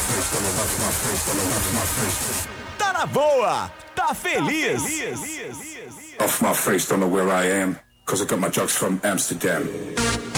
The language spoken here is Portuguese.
Tá na boa, tá feliz. Off my face, don't know where I am, cause I got my drugs from Amsterdam.